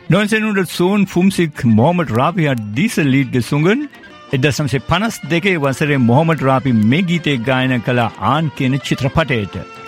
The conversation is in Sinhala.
1950 ෆුම්සික් මොහමඩ් රාෆියා ඩීසල් ලීඩ්ගේ සුඟන් 1952 වසරේ මොහමඩ් රාෆි මේ ගීතේ ගායනා කළ ආන් කියන චිත්‍රපටයට